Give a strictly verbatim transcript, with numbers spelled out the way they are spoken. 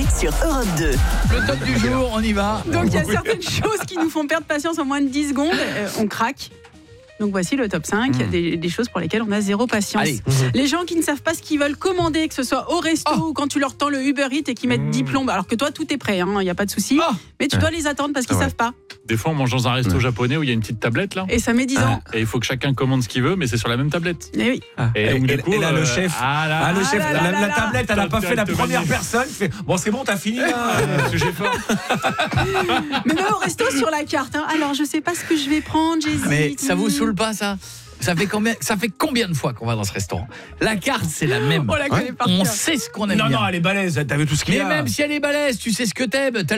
sur Europe deux. Le top du jour, on y va. Donc il y a certaines choses qui nous font perdre patience en moins de dix secondes. Euh, on craque. Donc voici le top cinq mmh. des, des choses pour lesquelles on a zéro patience. Allez. Les gens qui ne savent pas ce qu'ils veulent commander, que ce soit au resto oh. ou quand tu leur tends le Uber Eats et qu'ils mettent mmh. dix plombes, alors que toi tout est prêt, il hein, n'y a pas de souci. Oh. Mais tu dois les attendre parce qu'ils ne ouais. savent pas. Des fois, on mange dans un resto ouais. japonais où il y a une petite tablette là. Et ça met dix ans. Et il faut que chacun commande ce qu'il veut, mais c'est sur la même tablette. Et oui. Ah. Et, donc, et, du coup, et là, euh, le chef, ah, là, ah, le chef ah, là, la, là, la là, tablette, elle n'a pas fait la première manier. personne. Fait, bon, c'est bon, t'as fini. Là. Sujet fort. Mais même au resto sur la carte. Hein. Alors, je sais pas ce que je vais prendre, j'hésite. Mais ça vous saoule pas ça ? Ça fait combien, ça fait combien de fois qu'on va dans ce restaurant ? La carte, c'est la même. On la connaît par On cœur. sait ce qu'on aime Non, bien. non, elle est balèze. T'as vu tout ce qu'il y Mais a. même si elle est balèze, tu sais ce que t'aimes. T'as